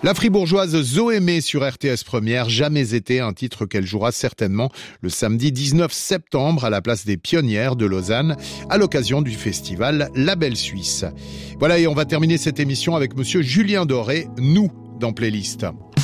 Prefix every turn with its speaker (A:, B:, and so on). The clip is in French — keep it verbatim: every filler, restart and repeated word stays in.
A: La fribourgeoise Zoémé sur R T S Première, Jamais été, un titre qu'elle jouera certainement le samedi dix-neuf septembre à la place des Pionnières de Lausanne à l'occasion du festival La Belle Suisse. Voilà, et on va terminer cette émission avec monsieur Julien Doré, Nous, dans Playlist.